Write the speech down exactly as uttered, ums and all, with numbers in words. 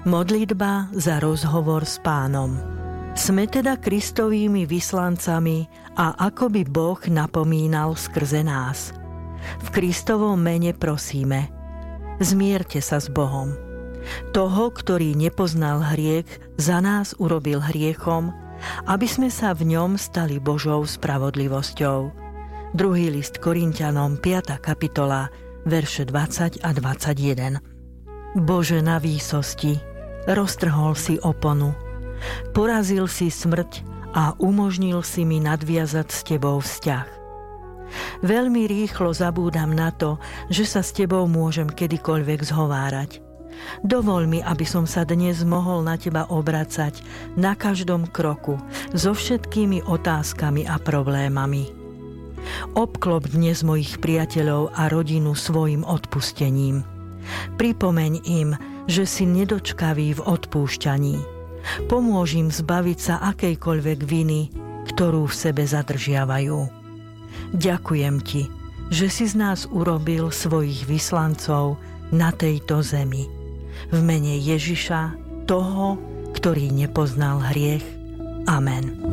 Modlitba za rozhovor s Pánom. Sme teda Kristovými vyslancami a ako by Boh napomínal skrze nás. V Kristovom mene prosíme, zmierte sa s Bohom. Toho, ktorý nepoznal hriech, za nás urobil hriechom, aby sme sa v ňom stali Božou spravodlivosťou. Druhý list Korinťanom, piata kapitola, verše dvadsať a dvadsaťjeden. Bože na výsosti, roztrhol si oponu, porazil si smrť a umožnil si mi nadviazať s tebou vzťah. Veľmi rýchlo zabúdam na to, že sa s tebou môžem kedykoľvek zhovárať. Dovol mi, aby som sa dnes mohol na teba obracať na každom kroku so všetkými otázkami a problémami. Obklop dnes mojich priateľov a rodinu svojim odpustením. Pripomeň im, že si nedočkavý v odpúšťaní. Pomôž im zbaviť sa akejkoľvek viny, ktorú v sebe zadržiavajú. Ďakujem ti, že si z nás urobil svojich vyslancov na tejto zemi. V mene Ježiša, toho, ktorý nepoznal hriech. Amen.